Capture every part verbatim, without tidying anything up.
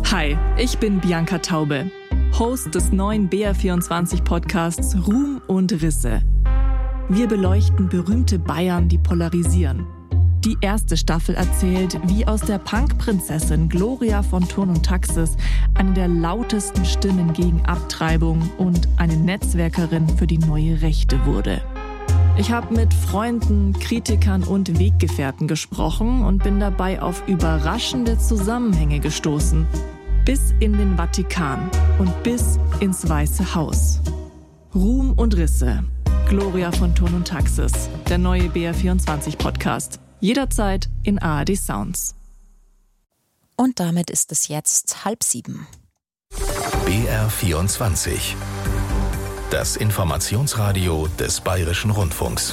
Hi, ich bin Bianca Taube, Host des neuen B R vierundzwanzig Podcasts Ruhm und Risse. Wir beleuchten berühmte Bayern, die polarisieren. Die erste Staffel erzählt, wie aus der Punk-Prinzessin Gloria von Thurn und Taxis eine der lautesten Stimmen gegen Abtreibung und eine Netzwerkerin für die neue Rechte wurde. Ich habe mit Freunden, Kritikern und Weggefährten gesprochen und bin dabei auf überraschende Zusammenhänge gestoßen. Bis in den Vatikan und bis ins Weiße Haus. Ruhm und Risse. Gloria von Thurn und Taxis. Der neue B R vierundzwanzig Podcast. Jederzeit in A R D Sounds. Und damit ist es jetzt halb sieben. B R vierundzwanzig. Das Informationsradio des Bayerischen Rundfunks.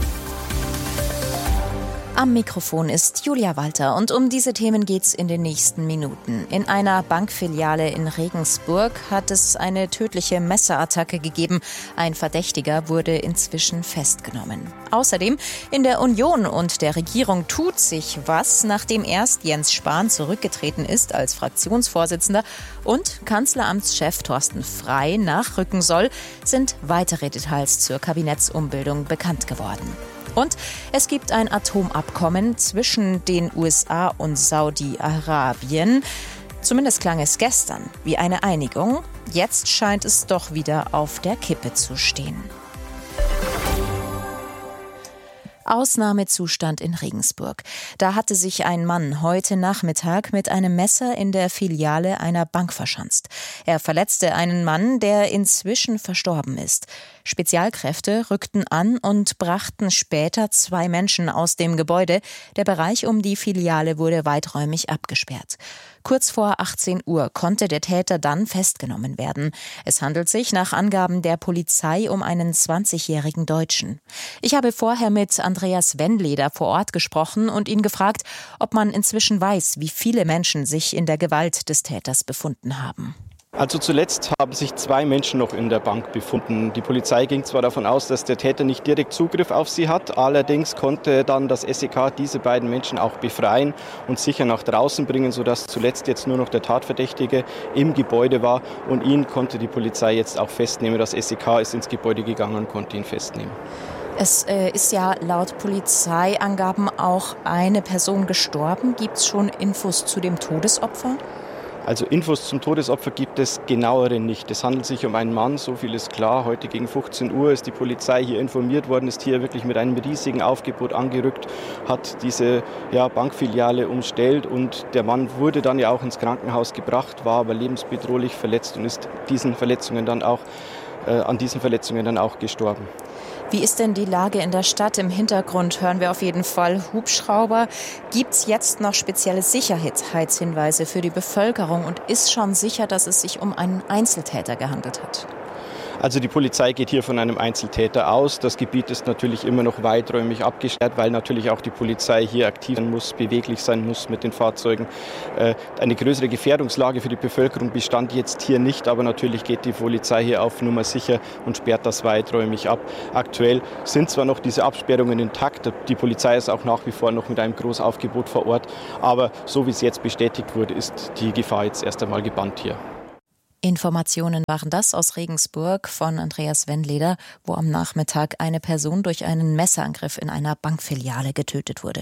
Am Mikrofon ist Julia Walter und um diese Themen geht's in den nächsten Minuten. In einer Bankfiliale in Regensburg hat es eine tödliche Messerattacke gegeben. Ein Verdächtiger wurde inzwischen festgenommen. Außerdem in der Union und der Regierung tut sich was, nachdem erst Jens Spahn zurückgetreten ist als Fraktionsvorsitzender und Kanzleramtschef Thorsten Frey nachrücken soll, sind weitere Details zur Kabinettsumbildung bekannt geworden. Und es gibt ein Atomabkommen zwischen den U S A und Saudi-Arabien. Zumindest klang es gestern wie eine Einigung. Jetzt scheint es doch wieder auf der Kippe zu stehen. Ausnahmezustand in Regensburg. Da hatte sich ein Mann heute Nachmittag mit einem Messer in der Filiale einer Bank verschanzt. Er verletzte einen Mann, der inzwischen verstorben ist. Spezialkräfte rückten an und brachten später zwei Menschen aus dem Gebäude. Der Bereich um die Filiale wurde weiträumig abgesperrt. Kurz vor achtzehn Uhr konnte der Täter dann festgenommen werden. Es handelt sich nach Angaben der Polizei um einen zwanzigjährigen Deutschen. Ich habe vorher mit Andreas Wendleder vor Ort gesprochen und ihn gefragt, ob man inzwischen weiß, wie viele Menschen sich in der Gewalt des Täters befunden haben. Also zuletzt haben sich zwei Menschen noch in der Bank befunden. Die Polizei ging zwar davon aus, dass der Täter nicht direkt Zugriff auf sie hat, allerdings konnte dann das S E K diese beiden Menschen auch befreien und sicher nach draußen bringen, sodass zuletzt jetzt nur noch der Tatverdächtige im Gebäude war und ihn konnte die Polizei jetzt auch festnehmen. Das S E K ist ins Gebäude gegangen und konnte ihn festnehmen. Es äh, ist ja laut Polizeiangaben auch eine Person gestorben. Gibt es schon Infos zu dem Todesopfer? Also Infos zum Todesopfer gibt es genauere nicht. Es handelt sich um einen Mann, so viel ist klar. Heute gegen fünfzehn Uhr ist die Polizei hier informiert worden, ist hier wirklich mit einem riesigen Aufgebot angerückt, hat diese ja, Bankfiliale umstellt und der Mann wurde dann ja auch ins Krankenhaus gebracht, war aber lebensbedrohlich verletzt und ist diesen Verletzungen dann auch, äh, an diesen Verletzungen dann auch gestorben. Wie ist denn die Lage in der Stadt? Im Hintergrund hören wir auf jeden Fall Hubschrauber. Gibt es jetzt noch spezielle Sicherheitshinweise für die Bevölkerung und ist schon sicher, dass es sich um einen Einzeltäter gehandelt hat? Also die Polizei geht hier von einem Einzeltäter aus. Das Gebiet ist natürlich immer noch weiträumig abgesperrt, weil natürlich auch die Polizei hier aktiv sein muss, beweglich sein muss mit den Fahrzeugen. Eine größere Gefährdungslage für die Bevölkerung bestand jetzt hier nicht, aber natürlich geht die Polizei hier auf Nummer sicher und sperrt das weiträumig ab. Aktuell sind zwar noch diese Absperrungen intakt, die Polizei ist auch nach wie vor noch mit einem Großaufgebot vor Ort, aber so wie es jetzt bestätigt wurde, ist die Gefahr jetzt erst einmal gebannt hier. Informationen waren das aus Regensburg von Andreas Wendleder, wo am Nachmittag eine Person durch einen Messerangriff in einer Bankfiliale getötet wurde.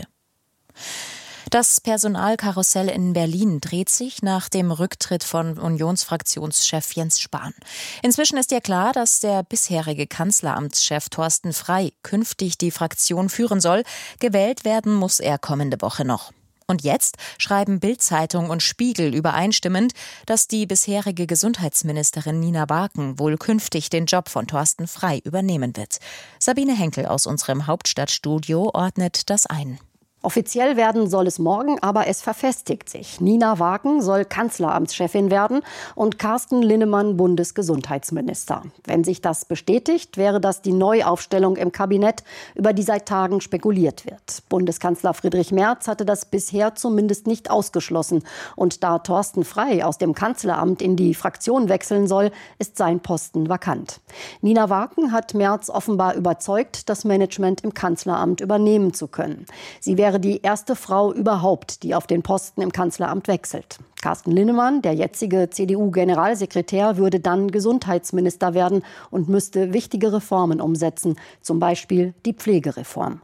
Das Personalkarussell in Berlin dreht sich nach dem Rücktritt von Unionsfraktionschef Jens Spahn. Inzwischen ist ja klar, dass der bisherige Kanzleramtschef Thorsten Frey künftig die Fraktion führen soll. Gewählt werden muss er kommende Woche noch. Und jetzt schreiben Bild-Zeitung und Spiegel übereinstimmend, dass die bisherige Gesundheitsministerin Nina Wagen wohl künftig den Job von Thorsten Frey übernehmen wird. Sabine Henkel aus unserem Hauptstadtstudio ordnet das ein. Offiziell werden soll es morgen, aber es verfestigt sich. Nina Wagen soll Kanzleramtschefin werden und Carsten Linnemann Bundesgesundheitsminister. Wenn sich das bestätigt, wäre das die Neuaufstellung im Kabinett, über die seit Tagen spekuliert wird. Bundeskanzler Friedrich Merz hatte das bisher zumindest nicht ausgeschlossen. Und da Thorsten Frey aus dem Kanzleramt in die Fraktion wechseln soll, ist sein Posten vakant. Nina Wagen hat Merz offenbar überzeugt, das Management im Kanzleramt übernehmen zu können. Sie wäre wäre die erste Frau überhaupt, die auf den Posten im Kanzleramt wechselt. Carsten Linnemann, der jetzige C D U-Generalsekretär, würde dann Gesundheitsminister werden und müsste wichtige Reformen umsetzen, zum Beispiel die Pflegereform.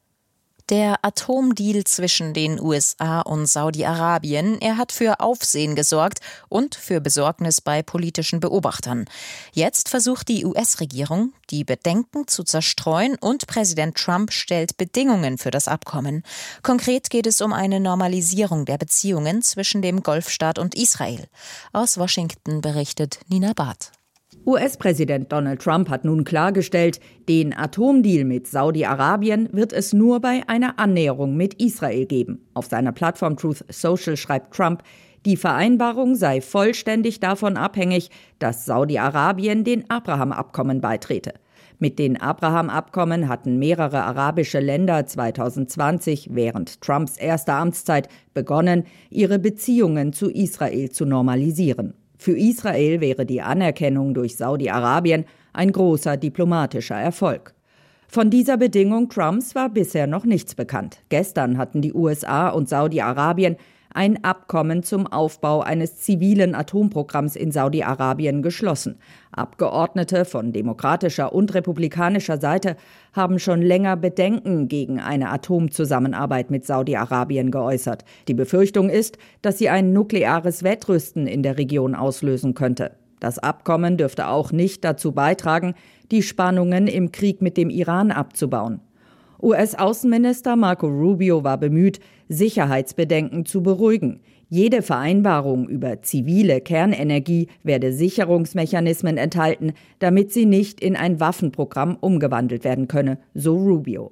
Der Atomdeal zwischen den U S A und Saudi-Arabien, er hat für Aufsehen gesorgt und für Besorgnis bei politischen Beobachtern. Jetzt versucht die U S-Regierung, die Bedenken zu zerstreuen, und Präsident Trump stellt Bedingungen für das Abkommen. Konkret geht es um eine Normalisierung der Beziehungen zwischen dem Golfstaat und Israel. Aus Washington berichtet Nina Barth. U S-Präsident Donald Trump hat nun klargestellt, den Atomdeal mit Saudi-Arabien wird es nur bei einer Annäherung mit Israel geben. Auf seiner Plattform Truth Social schreibt Trump, die Vereinbarung sei vollständig davon abhängig, dass Saudi-Arabien den Abraham-Abkommen beitrete. Mit den Abraham-Abkommen hatten mehrere arabische Länder zwanzig zwanzig während Trumps erster Amtszeit begonnen, ihre Beziehungen zu Israel zu normalisieren. Für Israel wäre die Anerkennung durch Saudi-Arabien ein großer diplomatischer Erfolg. Von dieser Bedingung Trumps war bisher noch nichts bekannt. Gestern hatten die U S A und Saudi-Arabien ein Abkommen zum Aufbau eines zivilen Atomprogramms in Saudi-Arabien geschlossen. Abgeordnete von demokratischer und republikanischer Seite haben schon länger Bedenken gegen eine Atomzusammenarbeit mit Saudi-Arabien geäußert. Die Befürchtung ist, dass sie ein nukleares Wettrüsten in der Region auslösen könnte. Das Abkommen dürfte auch nicht dazu beitragen, die Spannungen im Krieg mit dem Iran abzubauen. U S-Außenminister Marco Rubio war bemüht, Sicherheitsbedenken zu beruhigen. Jede Vereinbarung über zivile Kernenergie werde Sicherungsmechanismen enthalten, damit sie nicht in ein Waffenprogramm umgewandelt werden könne, so Rubio.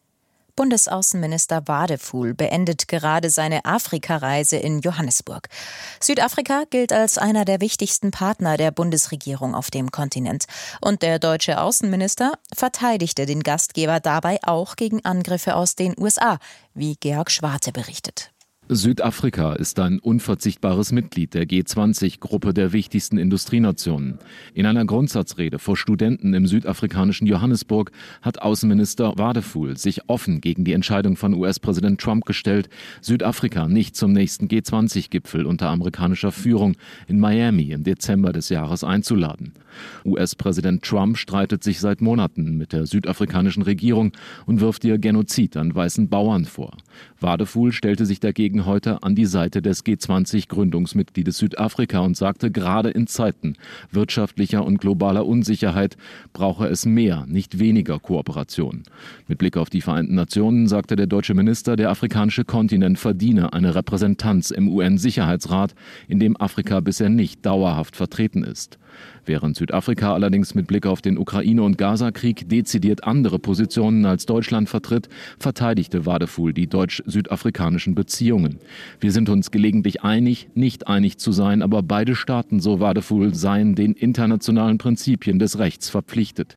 Bundesaußenminister Wadefuhl beendet gerade seine Afrikareise in Johannesburg. Südafrika gilt als einer der wichtigsten Partner der Bundesregierung auf dem Kontinent. Und der deutsche Außenminister verteidigte den Gastgeber dabei auch gegen Angriffe aus den U S A, wie Georg Schwarte berichtet. Südafrika ist ein unverzichtbares Mitglied der G zwanzig-Gruppe der wichtigsten Industrienationen. In einer Grundsatzrede vor Studenten im südafrikanischen Johannesburg hat Außenminister Wadefuhl sich offen gegen die Entscheidung von U S-Präsident Trump gestellt, Südafrika nicht zum nächsten G zwanzig-Gipfel unter amerikanischer Führung in Miami im Dezember des Jahres einzuladen. U S-Präsident Trump streitet sich seit Monaten mit der südafrikanischen Regierung und wirft ihr Genozid an weißen Bauern vor. Wadefuhl stellte sich dagegen heute an die Seite des G zwanzig-Gründungsmitgliedes Südafrika und sagte, gerade in Zeiten wirtschaftlicher und globaler Unsicherheit brauche es mehr, nicht weniger Kooperation. Mit Blick auf die Vereinten Nationen sagte der deutsche Minister, der afrikanische Kontinent verdiene eine Repräsentanz im U N-Sicherheitsrat, in dem Afrika bisher nicht dauerhaft vertreten ist. Während Südafrika allerdings mit Blick auf den Ukraine- und Gaza-Krieg dezidiert andere Positionen als Deutschland vertritt, verteidigte Wadefuhl die deutsch-südafrikanischen Beziehungen. Wir sind uns gelegentlich einig, nicht einig zu sein, aber beide Staaten, so Wadefuhl, seien den internationalen Prinzipien des Rechts verpflichtet.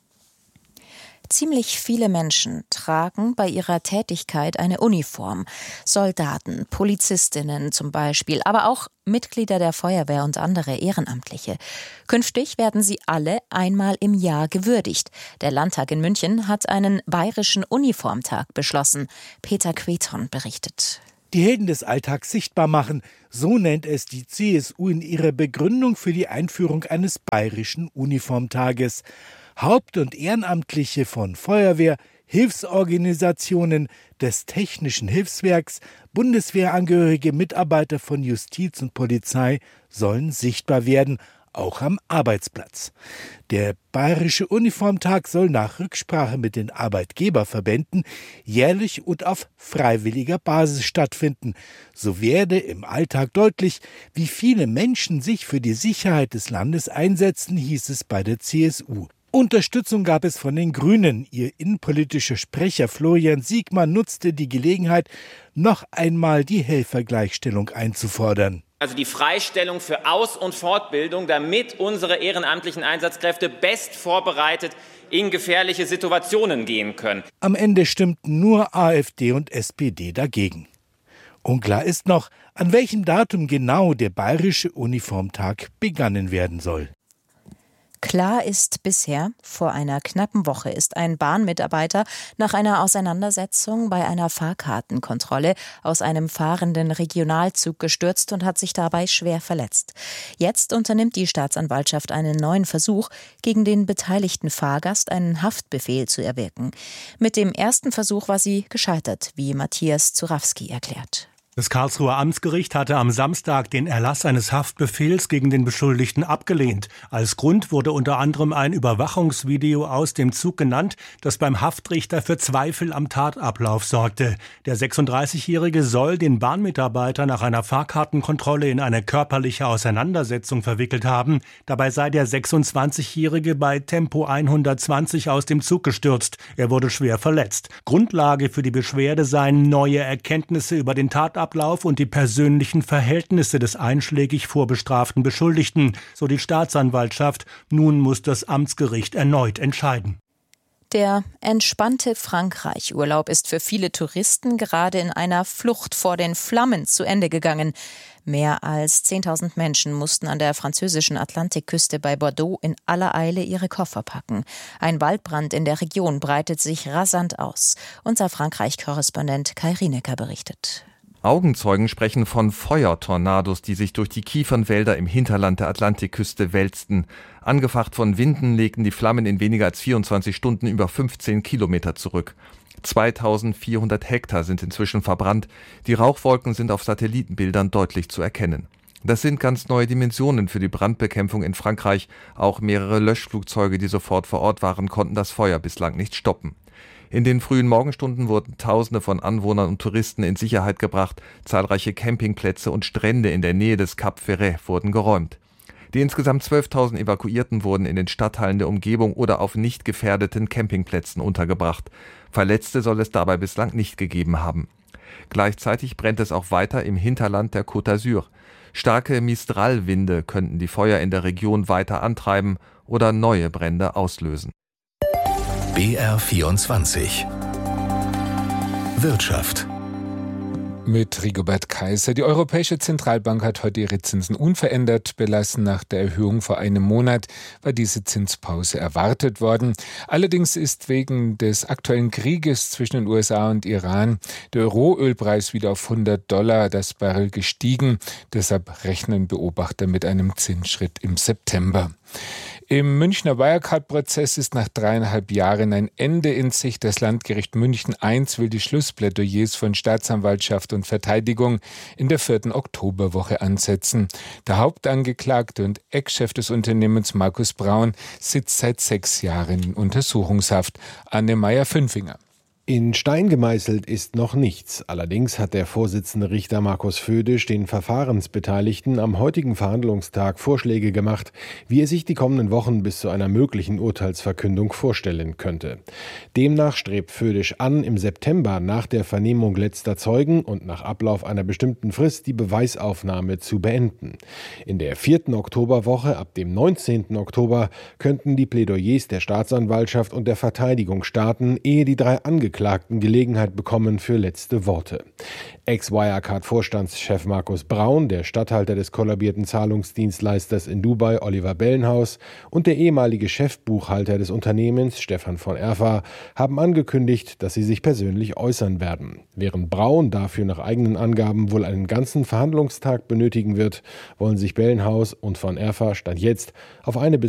Ziemlich viele Menschen tragen bei ihrer Tätigkeit eine Uniform. Soldaten, Polizistinnen zum Beispiel, aber auch Mitglieder der Feuerwehr und andere Ehrenamtliche. Künftig werden sie alle einmal im Jahr gewürdigt. Der Landtag in München hat einen bayerischen Uniformtag beschlossen. Peter Queton berichtet. Die Helden des Alltags sichtbar machen, so nennt es die C S U in ihrer Begründung für die Einführung eines bayerischen Uniformtages. Haupt- und Ehrenamtliche von Feuerwehr, Hilfsorganisationen, des Technischen Hilfswerks, Bundeswehrangehörige, Mitarbeiter von Justiz und Polizei sollen sichtbar werden, auch am Arbeitsplatz. Der Bayerische Uniformtag soll nach Rücksprache mit den Arbeitgeberverbänden jährlich und auf freiwilliger Basis stattfinden. So werde im Alltag deutlich, wie viele Menschen sich für die Sicherheit des Landes einsetzen, hieß es bei der C S U. Unterstützung gab es von den Grünen. Ihr innenpolitischer Sprecher Florian Siegmann nutzte die Gelegenheit, noch einmal die Helfergleichstellung einzufordern. Also die Freistellung für Aus- und Fortbildung, damit unsere ehrenamtlichen Einsatzkräfte best vorbereitet in gefährliche Situationen gehen können. Am Ende stimmten nur AfD und S P D dagegen. Unklar ist noch, an welchem Datum genau der Bayerische Uniformtag begangen werden soll. Klar ist bisher, vor einer knappen Woche ist ein Bahnmitarbeiter nach einer Auseinandersetzung bei einer Fahrkartenkontrolle aus einem fahrenden Regionalzug gestürzt und hat sich dabei schwer verletzt. Jetzt unternimmt die Staatsanwaltschaft einen neuen Versuch, gegen den beteiligten Fahrgast einen Haftbefehl zu erwirken. Mit dem ersten Versuch war sie gescheitert, wie Matthias Zurawski erklärt. Das Karlsruher Amtsgericht hatte am Samstag den Erlass eines Haftbefehls gegen den Beschuldigten abgelehnt. Als Grund wurde unter anderem ein Überwachungsvideo aus dem Zug genannt, das beim Haftrichter für Zweifel am Tatablauf sorgte. Der sechsunddreißigjährige soll den Bahnmitarbeiter nach einer Fahrkartenkontrolle in eine körperliche Auseinandersetzung verwickelt haben. Dabei sei der sechsundzwanzigjährige bei Tempo hundertzwanzig aus dem Zug gestürzt. Er wurde schwer verletzt. Grundlage für die Beschwerde seien neue Erkenntnisse über den Tatablauf Ablauf und die persönlichen Verhältnisse des einschlägig vorbestraften Beschuldigten, so die Staatsanwaltschaft. Nun muss das Amtsgericht erneut entscheiden. Der entspannte Frankreich-Urlaub ist für viele Touristen gerade in einer Flucht vor den Flammen zu Ende gegangen. Mehr als zehntausend Menschen mussten an der französischen Atlantikküste bei Bordeaux in aller Eile ihre Koffer packen. Ein Waldbrand in der Region breitet sich rasant aus. Unser Frankreich-Korrespondent Kai Rienecker berichtet. Augenzeugen sprechen von Feuertornados, die sich durch die Kiefernwälder im Hinterland der Atlantikküste wälzten. Angefacht von Winden legten die Flammen in weniger als vierundzwanzig Stunden über fünfzehn Kilometer zurück. zweitausendvierhundert Hektar sind inzwischen verbrannt. Die Rauchwolken sind auf Satellitenbildern deutlich zu erkennen. Das sind ganz neue Dimensionen für die Brandbekämpfung in Frankreich. Auch mehrere Löschflugzeuge, die sofort vor Ort waren, konnten das Feuer bislang nicht stoppen. In den frühen Morgenstunden wurden Tausende von Anwohnern und Touristen in Sicherheit gebracht. Zahlreiche Campingplätze und Strände in der Nähe des Cap Ferret wurden geräumt. Die insgesamt zwölftausend Evakuierten wurden in den Stadtteilen der Umgebung oder auf nicht gefährdeten Campingplätzen untergebracht. Verletzte soll es dabei bislang nicht gegeben haben. Gleichzeitig brennt es auch weiter im Hinterland der Côte d'Azur. Starke Mistralwinde könnten die Feuer in der Region weiter antreiben oder neue Brände auslösen. B R vierundzwanzig Wirtschaft. Mit Rigobert Kaiser. Die Europäische Zentralbank hat heute ihre Zinsen unverändert belassen. Nach der Erhöhung vor einem Monat war diese Zinspause erwartet worden. Allerdings ist wegen des aktuellen Krieges zwischen den U S A und Iran der Rohölpreis wieder auf hundert Dollar das Barrel gestiegen. Deshalb rechnen Beobachter mit einem Zinsschritt im September. Im Münchner Wirecard-Prozess ist nach dreieinhalb Jahren ein Ende in Sicht. Das Landgericht München eins will die Schlussplädoyers von Staatsanwaltschaft und Verteidigung in der vierten Oktoberwoche ansetzen. Der Hauptangeklagte und Ex-Chef des Unternehmens Markus Braun sitzt seit sechs Jahren in Untersuchungshaft. Anne Meyer-Fünfinger. In Stein gemeißelt ist noch nichts. Allerdings hat der Vorsitzende Richter Markus Födisch den Verfahrensbeteiligten am heutigen Verhandlungstag Vorschläge gemacht, wie er sich die kommenden Wochen bis zu einer möglichen Urteilsverkündung vorstellen könnte. Demnach strebt Födisch an, im September nach der Vernehmung letzter Zeugen und nach Ablauf einer bestimmten Frist die Beweisaufnahme zu beenden. In der vierten Oktoberwoche, ab dem neunzehnten Oktober, könnten die Plädoyers der Staatsanwaltschaft und der Verteidigung starten, ehe die drei Angeklagten Gelegenheit bekommen für letzte Worte. Ex-Wirecard-Vorstandschef Markus Braun, der Statthalter des kollabierten Zahlungsdienstleisters in Dubai Oliver Bellenhaus und der ehemalige Chefbuchhalter des Unternehmens Stefan von Erfa haben angekündigt, dass sie sich persönlich äußern werden. Während Braun dafür nach eigenen Angaben wohl einen ganzen Verhandlungstag benötigen wird, wollen sich Bellenhaus und von Erfa Stand jetzt auf eine bis